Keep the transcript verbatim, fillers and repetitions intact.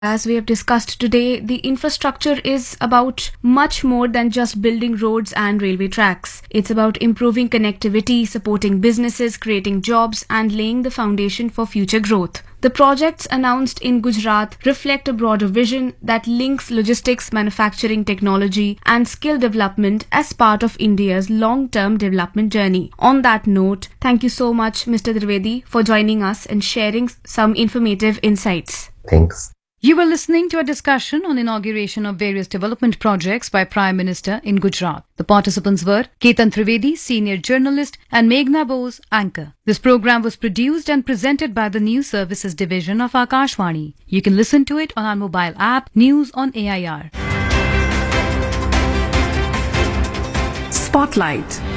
As we have discussed today, the infrastructure is about much more than just building roads and railway tracks. It's about improving connectivity, supporting businesses, creating jobs, and laying the foundation for future growth. The projects announced in Gujarat reflect a broader vision that links logistics, manufacturing, technology, and skill development as part of India's long-term development journey. On that note, thank you so much, Mister Trivedi, for joining us and sharing some informative insights. Thanks. You were listening to a discussion on inauguration of various development projects by Prime Minister in Gujarat. The participants were Ketan Trivedi, senior journalist, and Meghna Bose, anchor. This program was produced and presented by the News Services Division of Akashvani. You can listen to it on our mobile app, News on A I R. Spotlight.